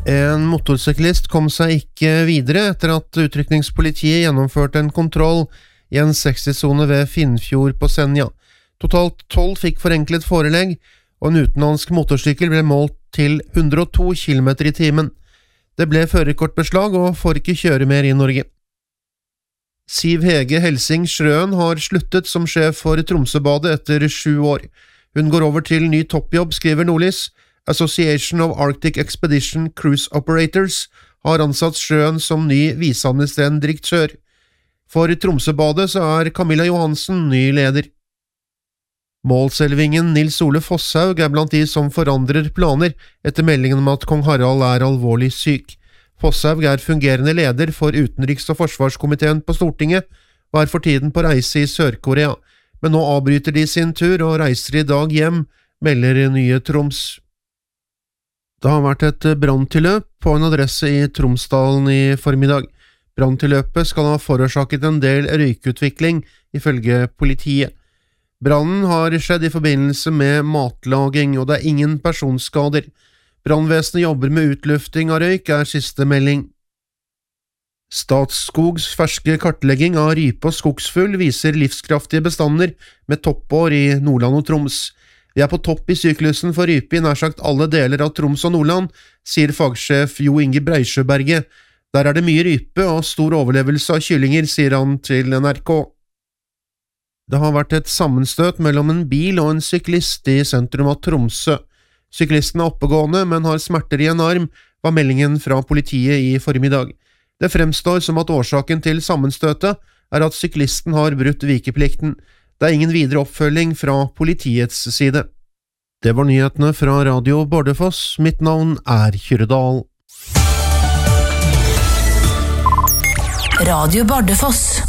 En motorsyklist kom seg ikke videre etter at utrykningspolitiet gjennomførte en kontroll i en 60-zone ved Finnfjord på Senja. Totalt 12 fikk forenklet forelegg, og en utenlandsk motorsykkel ble målt til 102 km i timen. Det ble førerkortbeslag og får ikke kjøre mer i Norge. Siv Hege Helsing Schrøen har sluttet som sjef for Tromsøbadet etter 7 år. Hun går over til ny toppjobb, skriver Nordlys. Association of Arctic Expedition Cruise Operators har ansatt Schrøen som ny viseadministrerende direktør. For Tromsøbadet så Camilla Johansen ny leder. Målselvingen Nils Ole Fosshaug blant de som forandrer planer etter meldingen om at kong Harald alvorlig syk. Fosshaug fungerende leder for utenriks- og forsvarskomiteen på Stortinget og for tiden på reise i Sør-Korea, men nå avbryter de sin tur og reiser i dag hjem, melder Nye Troms. Det har vært et branntilløp på en adresse i Tromsdalen i formiddag. Branntilløpet skal ha forårsaket en del røykutvikling, ifølge politiet. Brannen har skjedd i forbindelse med matlaging, og det ingen personskader. Brannvesenet jobber med utlufting av røyk, siste melding. Statskogs ferske kartlegging av rype og skogsfugl viser livskraftige bestander med toppår i Nordland og Troms. Vi på topp i syklusen for rype i nær sagt alle deler av Troms og Nordland, sier fagsjef Jo Inge Breisjøberget. Der det mye rype og stor overlevelse av kyllinger, sier han til NRK. Det har vært et sammenstøt mellom en bil og en syklist i sentrum av Tromsø. Syklisten oppegående, men har smerter i en arm, var meldingen fra politiet i formiddag. Det fremstår som at årsaken til sammenstøtet at syklisten har brutt vikeplikten. Det ingen videre oppfølging fra politiets side. Det var nyhetene fra Radio Bardufoss. Mitt navn Kyrre Dahl. Radio Bardufoss.